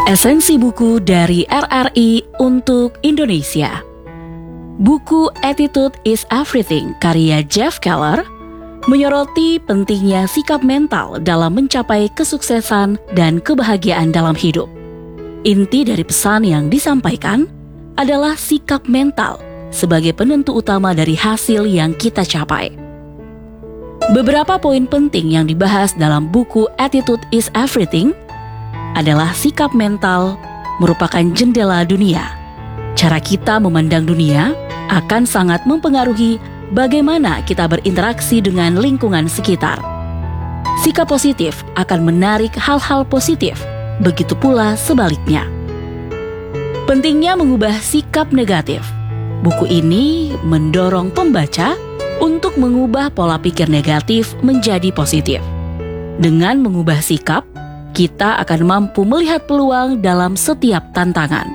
Esensi buku dari RRI untuk Indonesia. Buku Attitude is Everything karya Jeff Keller menyoroti pentingnya sikap mental dalam mencapai kesuksesan dan kebahagiaan dalam hidup. Inti dari pesan yang disampaikan adalah sikap mental sebagai penentu utama dari hasil yang kita capai. Beberapa poin penting yang dibahas dalam buku Attitude is Everything adalah sikap mental merupakan jendela dunia. Cara kita memandang dunia akan sangat mempengaruhi bagaimana kita berinteraksi dengan lingkungan sekitar. Sikap positif akan menarik hal-hal positif, begitu pula sebaliknya. Pentingnya mengubah sikap negatif. Buku ini mendorong pembaca untuk mengubah pola pikir negatif menjadi positif. Dengan mengubah sikap, kita akan mampu melihat peluang dalam setiap tantangan.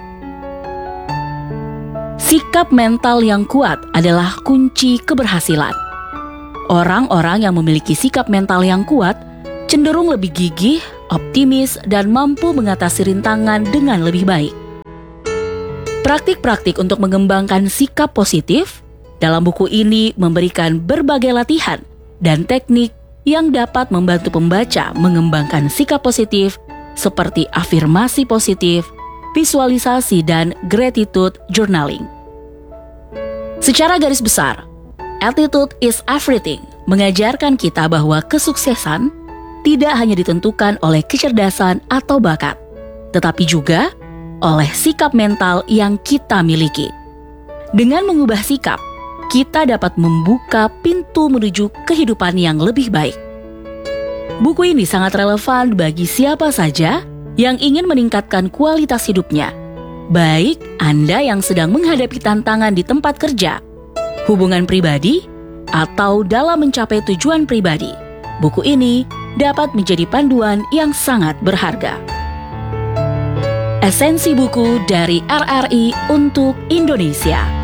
Sikap mental yang kuat adalah kunci keberhasilan. Orang-orang yang memiliki sikap mental yang kuat cenderung lebih gigih, optimis, dan mampu mengatasi rintangan dengan lebih baik. Praktik-praktik untuk mengembangkan sikap positif dalam buku ini memberikan berbagai latihan dan teknik yang dapat membantu pembaca mengembangkan sikap positif seperti afirmasi positif, visualisasi, dan gratitude journaling. Secara garis besar, Attitude is Everything mengajarkan kita bahwa kesuksesan tidak hanya ditentukan oleh kecerdasan atau bakat, tetapi juga oleh sikap mental yang kita miliki. Dengan mengubah sikap, kita dapat membuka pintu menuju kehidupan yang lebih baik. Buku ini sangat relevan bagi siapa saja yang ingin meningkatkan kualitas hidupnya, baik Anda yang sedang menghadapi tantangan di tempat kerja, hubungan pribadi, atau dalam mencapai tujuan pribadi. Buku ini dapat menjadi panduan yang sangat berharga. Esensi buku dari RRI untuk Indonesia.